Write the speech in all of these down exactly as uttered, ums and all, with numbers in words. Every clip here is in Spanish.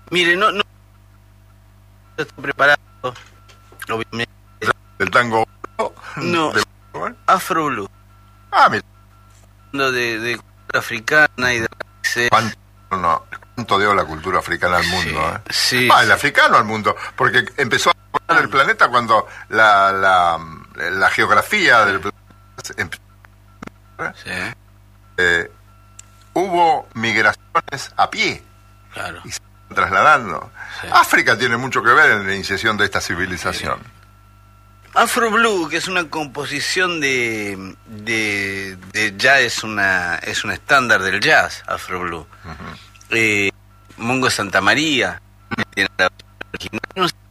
Mire, no, no está preparado, obviamente. ¿El tango? No, de... Afro Blue. Ah, mira. De, de cultura africana y de... ¿Cuánto, no, ¿Cuánto dio la cultura africana al mundo? Sí, eh? sí, ah, el sí. africano al mundo, porque empezó a poner el planeta cuando la, la, la geografía del planeta... Sí. Eh, hubo migraciones a pie. Claro. Y se están trasladando. Sí. África tiene mucho que ver en la iniciación de esta civilización. Sí. Afro Blue, que es una composición de, de, de ya es una es un estándar del jazz, Afro Blue. Uh-huh. eh, Mongo Santa María tiene la original, no sé,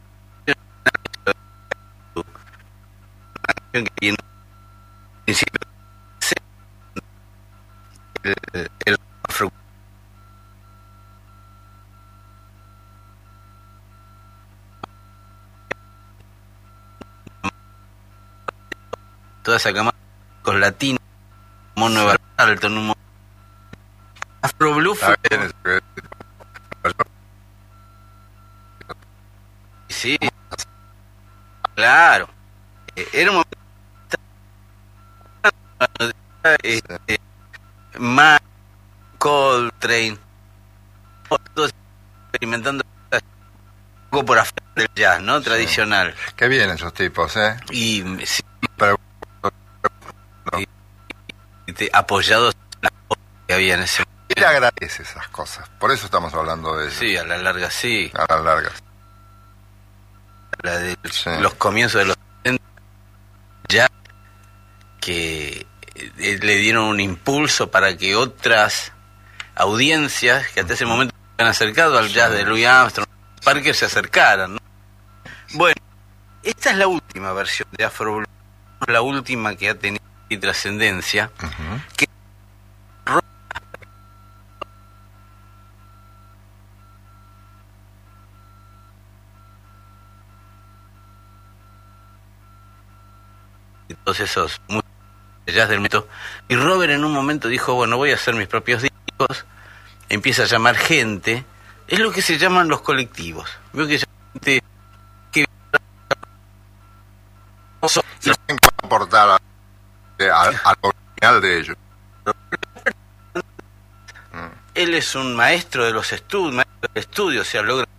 una canción que tiene en principio el, el Afro toda esa camada con latinos, como Nueva Alto, en un momento. Afro Blue fue... Sí, claro. Era un momento... Este, más Coltrane, todos experimentando un poco por afuera del jazz, ¿no? Tradicional. Sí. Qué bien esos tipos, ¿eh? Y... Sí, pero... Te, apoyados en las cosas que había en ese momento. Y le agradece esas cosas, por eso estamos hablando de eso. Sí, a la larga sí. A la larga. La de sí. Los comienzos de los setenta, ya que eh, le dieron un impulso para que otras audiencias que hasta ese momento se habían acercado al jazz sí. de Louis Armstrong, Parker, se acercaran, ¿no? Bueno, esta es la última versión de Afro Blue, la última que ha tenido trascendencia, uh-huh. que todos esos jazz del método. Y Robert en un momento dijo, bueno, voy a hacer mis propios discos, empieza a llamar gente, es lo que se llaman los colectivos. Veo que gente que se pueden comportar a, a, al original de ellos. Él es un maestro de los estudios, maestro del estudio, o sea, logra